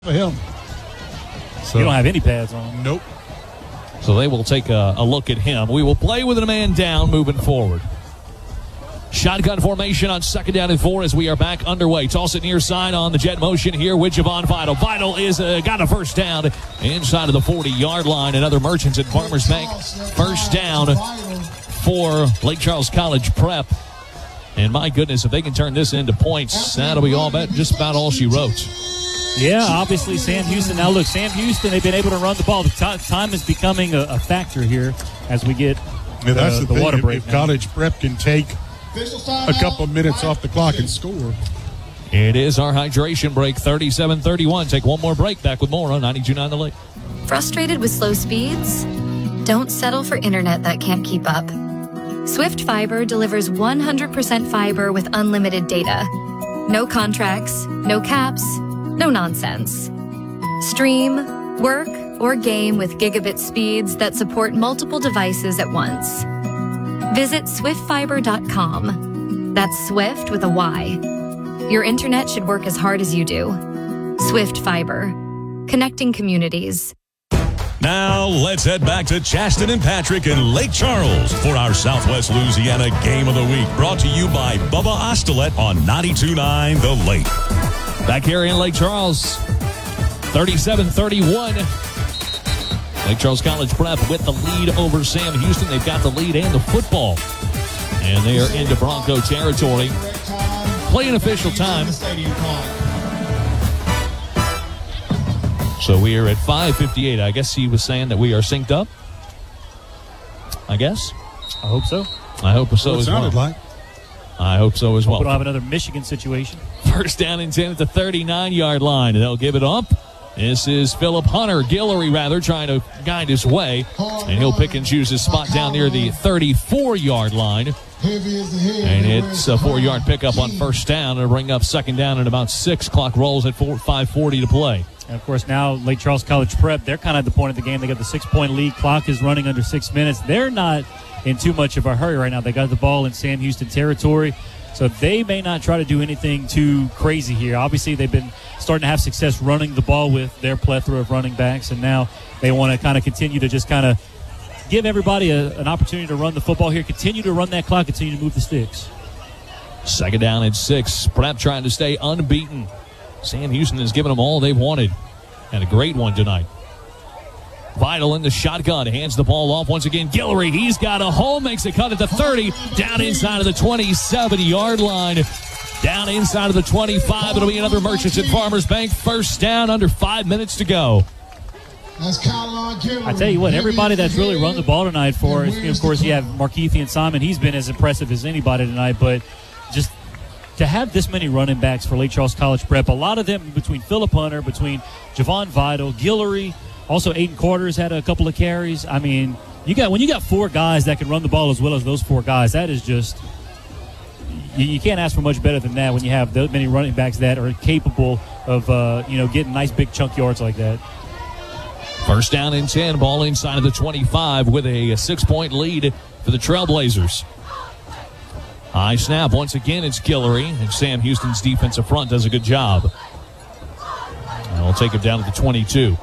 for him. So, you don't have any pads on. Nope. So they will take a look at him. We will play with a man down moving forward. Shotgun formation on 2nd down and 4 as we are back underway. Toss it near side on the jet motion here with Javon Vital. Vital is got a first down inside of the 40-yard line. Another Merchants at Farmers Bank. First down for Lake Charles College Prep. And my goodness, if they can turn this into points, that'll be just about all she wrote. Yeah, obviously Sam Houston. Now look, Sam Houston, they've been able to run the ball. The time is becoming a factor here as we get that's the thing. water break. If College Prep can take a couple minutes off the clock and score. It is our hydration break, 37-31. Take one more break. Back with more on 92.9 The Lake. Frustrated with slow speeds? Don't settle for internet that can't keep up. Swift Fiber delivers 100% fiber with unlimited data. No contracts, no caps, no nonsense. Stream, work, or game with gigabit speeds that support multiple devices at once. Visit swiftfiber.com. That's Swift with a Y. Your internet should work as hard as you do. Swift Fiber. Connecting communities. Now, let's head back to Chaston and Patrick in Lake Charles for our Southwest Louisiana Game of the Week. Brought to you by Bubba Ostelet on 92.9 The Lake. Back here in Lake Charles, 37-31. Lake Charles College Prep with the lead over Sam Houston. They've got the lead and the football. And they are into Bronco territory. Playing official time. So we are at 5:58. I guess he was saying that we are synced up. I guess. I hope so. I hope so as well. Like. I hope so as well. We don't have another Michigan situation. First down and 10 at the 39-yard line. They'll give it up. This is Phillip Hunter, Guillory rather, trying to guide his way. And he'll pick and choose his spot down near the 34-yard line. And it's a 4-yard pickup on first down. It'll bring up 2nd down and about 6. Clock rolls at 5:40 to play. And, of course, now Lake Charles College Prep, they're kind of at the point of the game. They got the 6-point lead. Clock is running under 6 minutes. They're not in too much of a hurry right now. They got the ball in Sam Houston territory, so they may not try to do anything too crazy here. Obviously, they've been starting to have success running the ball with their plethora of running backs, and now they want to kind of continue to just kind of give everybody an opportunity to run the football here, continue to run that clock, continue to move the sticks. 2nd down and 6. Prep trying to stay unbeaten. Sam Houston has given them all they've wanted. And a great one tonight. Vital in the shotgun. Hands the ball off once again. Guillory, he's got a hole. Makes a cut at the 30. Down inside of the 27-yard line. Down inside of the 25. It'll be another Merchants at Farmers Bank. First down, under 5 minutes to go. I tell you what, everybody that's really run the ball tonight for us, of course, you have Markeithian Simon. He's been as impressive as anybody tonight, but just to have this many running backs for Lake Charles College Prep, a lot of them between Phillip Hunter, between Javon Vital, Guillory, also Aiden Quarters had a couple of carries. I mean, when you got 4 guys that can run the ball as well as those 4 guys, that is just you can't ask for much better than that when you have that many running backs that are capable of getting nice big chunk yards like that. First down and 10, ball inside of the 25 with a 6-point lead for the Trailblazers. High snap. Once again, it's Guillory, and Sam Houston's defensive front does a good job. And they'll take it down to the 22.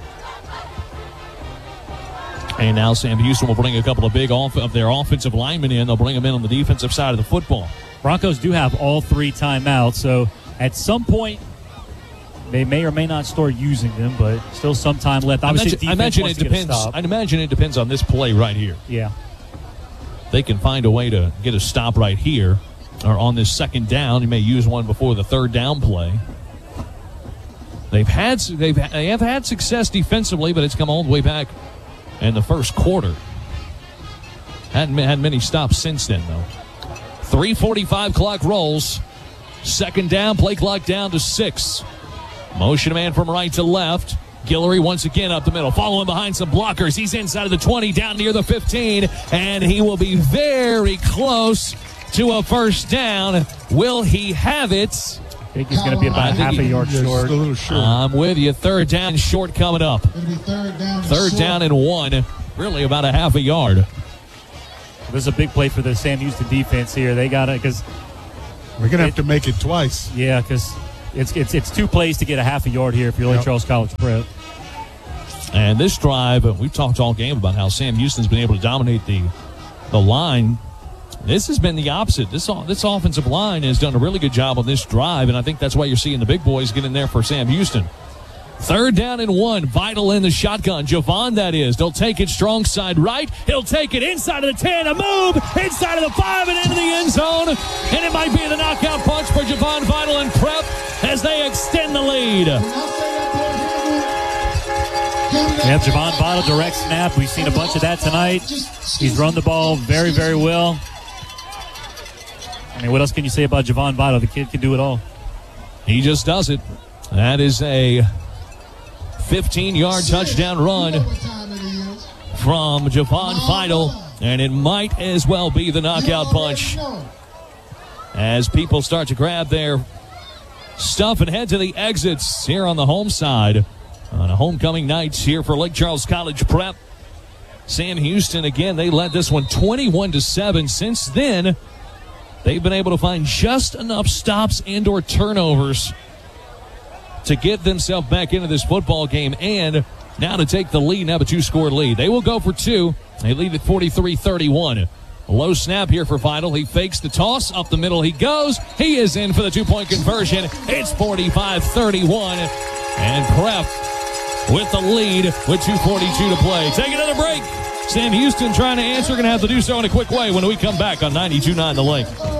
And now Sam Houston will bring a couple of big of their offensive linemen in. They'll bring them in on the defensive side of the football. Broncos do have all 3 timeouts, so at some point they may or may not start using them, but still some time left. Obviously, I imagine it depends. I imagine it depends on this play right here. Yeah. They can find a way to get a stop right here, or on this 2nd down. You may use one before the 3rd down play. They have had success defensively, but it's come all the way back in the first quarter. Hadn't had many stops since then, though. 3:45 clock rolls. 2nd down, play clock down to 6. Motion man from right to left. Guillory once again up the middle, following behind some blockers. He's inside of the 20, down near the 15, and he will be very close to a first down. Will he have it? I think he's going to be about half a yard short. A little short. I'm with you. 3rd down short coming up. 3rd down and 1, really about a half a yard. This is a big play for the Sam Houston defense here. They got it because we're going to have to make it twice. Yeah, because It's 2 plays to get a half a yard here if you're Lake Charles College Prep. And this drive, we've talked all game about how Sam Houston's been able to dominate the line. This has been the opposite. This offensive line has done a really good job on this drive, and I think that's why you're seeing the big boys get in there for Sam Houston. 3rd down and 1. Vital in the shotgun. Javon, that is. They'll take it strong side right. He'll take it inside of the 10. A move inside of the 5 and into the end zone. And it might be the knockout punch for Javon Vital and Prep as they extend the lead. Yeah, Javon Vital, direct snap. We've seen a bunch of that tonight. He's run the ball very, very well. I mean, what else can you say about Javon Vital? The kid can do it all. He just does it. That is a 15-yard touchdown run from Javon Vital, and it might as well be the knockout punch as people start to grab their stuff and head to the exits here on the home side on a homecoming night here for Lake Charles College Prep. Sam Houston, again, they led this one 21-7. Since then, they've been able to find just enough stops and or turnovers to get themselves back into this football game and now to take the lead and have a 2-score lead. They will go for 2. They lead at 43-31. A low snap here for Vital. He fakes the toss. Up the middle he goes. He is in for the 2-point conversion. It's 45-31. And Prep with the lead with 2:42 to play. Take another break. Sam Houston trying to answer. Going to have to do so in a quick way when we come back on 92.9 The Lake.